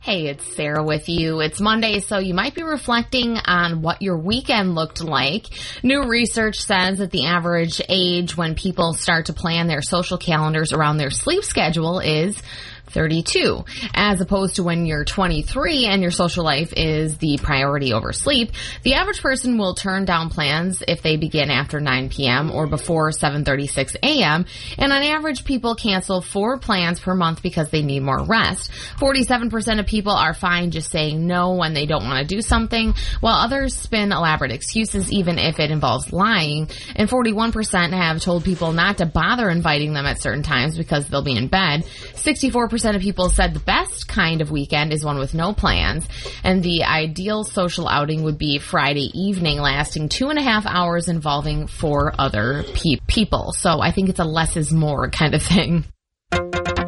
Hey, it's Sarah with you. It's Monday, so you might be reflecting on what your weekend looked like. New research says that the average age when people start to plan their social calendars around their sleep schedule is 32, as opposed to when you're 23 and your social life is the priority over sleep. The average person will turn down plans if they begin after 9 p.m. or before 7:36 a.m., and on average, people cancel 4 plans per month because they need more rest. 47% of people are fine just saying no when they don't want to do something, while others spin elaborate excuses even if it involves lying, and 41% have told people not to bother inviting them at certain times because they'll be in bed. 64% of people said the best kind of weekend is one with no plans, and the ideal social outing would be Friday evening lasting 2.5 hours involving 4 other people. So I think it's a less is more kind of thing.